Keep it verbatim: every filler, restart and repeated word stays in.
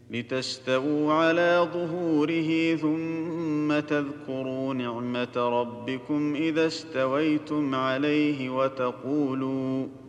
لتستووا على ظهوره ثم تذكروا نعمة ربكم إذا استويتم عليه وتقولوا